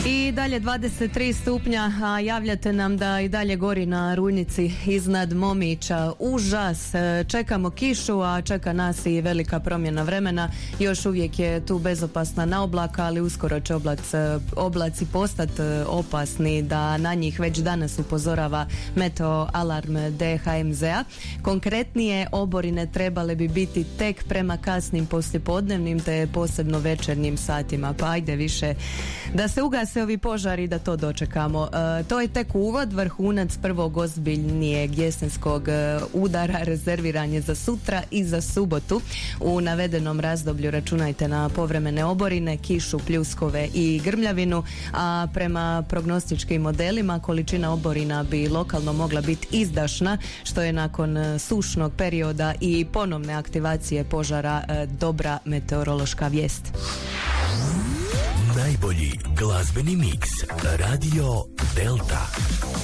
I dalje 23 stupnja, a javljate nam da i dalje gori na Rujnici iznad Momića. Užas, čekamo kišu, a čeka nas i velika promjena vremena. Još uvijek je tu bezopasna naoblaka, ali uskoro će oblaci postati opasni, da na njih već danas upozorava meteo alarm DHMZ-a. Konkretnije, oborine trebale bi biti tek prema kasnim poslijepodnevnim te posebno večernjim satima. Pa ajde više da se ugase ovi požari, da to dočekamo. To je tek uvod, vrhunac prvog ozbiljnijeg jesenskog udara rezerviran je za sutra i za subotu. U navedenom razdoblju računajte na povremene oborine, kišu, pljuskove i grmljavinu, a prema prognostičkim modelima količina oborina bi lokalno mogla biti izdašna, što je nakon sušnog perioda i ponovne aktivacije požara dobra meteorološka vijest. Najbolji glazbeni miks Radio Delta.